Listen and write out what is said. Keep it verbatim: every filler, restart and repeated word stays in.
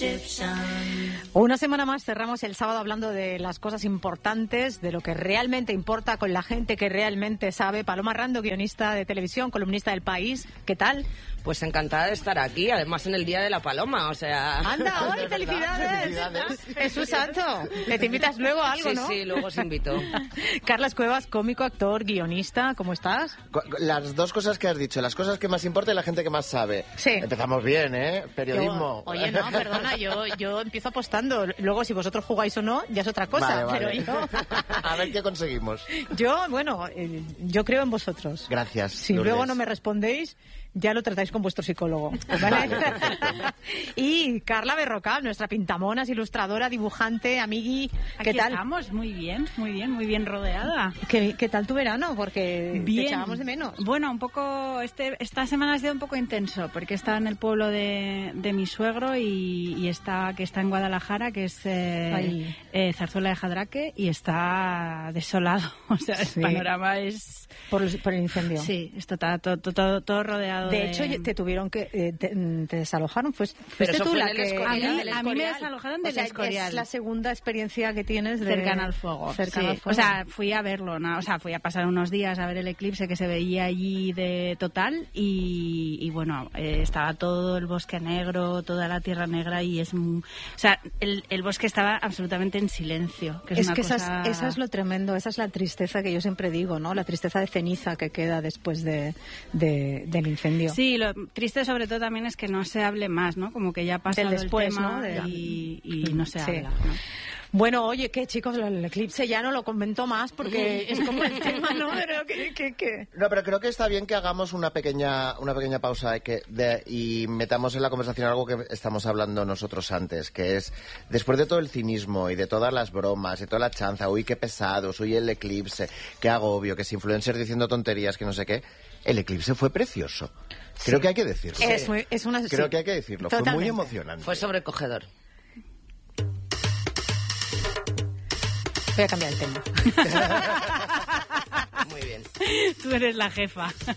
Una semana más cerramos el sábado hablando de las cosas importantes, de lo que realmente importa, con la gente que realmente sabe. Paloma Rando, guionista de televisión, columnista del País. ¿Qué tal? Pues encantada de estar aquí, además en el Día de la Paloma, o sea... ¡Anda, hoy! ¡Felicidades! ¡Felicidades! Jesús Santo, que te invitas luego a algo, sí, ¿no? Sí, sí, luego os invito. Carlas Cuevas, cómico, actor, guionista, ¿cómo estás? Las dos cosas que has dicho, las cosas que más importa y la gente que más sabe. Sí. Empezamos bien, ¿eh? Periodismo. Yo, oye, no, perdona, yo, yo empiezo apostando. Luego, si vosotros jugáis o no, ya es otra cosa. Vale, vale. Pero yo... A ver qué conseguimos. Yo, bueno, eh, yo creo en vosotros. Gracias, Si Lourdes. luego no me respondéis, ya lo tratáis con vuestro psicólogo. ¿Vale? Y Carla Berrocal, nuestra pintamonas, ilustradora, dibujante, amigui. ¿Qué Aquí tal? estamos, muy bien, muy bien, muy bien rodeada. ¿Qué, qué tal tu verano? Porque Bien. te echábamos de menos. Bueno, un poco, este, esta semana ha sido un poco intenso, porque he estado en el pueblo de, de mi suegro y, y está, que está en Guadalajara, que es eh, eh, Zarzuela de Jadraque, y está desolado. O sea, Sí. el panorama es... Por, el- por el incendio. Sí, esto está todo, todo, todo, todo rodeado de... De hecho, te tuvieron que... eh, te, te desalojaron. Pues, Pero fuiste eso tú fue la en el que... Escorial. A mí, del a mí me Escorial. desalojaron O del sea, Escorial. es la segunda experiencia que tienes de... Cercana al fuego. Cercana sí. al fuego. O sea, fui a verlo, ¿no? O sea, fui a pasar unos días a ver el eclipse que se veía allí de total y, y bueno, eh, estaba todo el bosque negro, toda la tierra negra y es... mu- O sea, el, el bosque estaba absolutamente en silencio. Que es Es una que cosa... esa, es, esa es lo tremendo, esa es la tristeza que yo siempre digo, ¿no? La tristeza de ceniza que queda después de, de- del incendio. Sí, lo triste sobre todo también es que no se hable más, ¿no? Como que ya ha pasado Del después, el tema ¿no? De- y, y no se Sí. habla, ¿no? Bueno, oye, que chicos, el eclipse ya no lo comento más porque es como el tema, ¿no? Pero que, que, que... No, pero creo que está bien que hagamos una pequeña una pequeña pausa y, que de- y metamos en la conversación algo que estamos hablando nosotros antes, que es, después de todo el cinismo y de todas las bromas y toda la chanza, uy, qué pesados, uy, el eclipse, qué agobio, que es influencer diciendo tonterías, que no sé qué, el eclipse fue precioso. Creo Sí. que hay que decirlo. Es, muy- es una... Creo sí. que hay que decirlo. Fue muy Totalmente. emocionante. Fue sobrecogedor. Voy a cambiar el tema. Muy bien. Tú eres la jefa.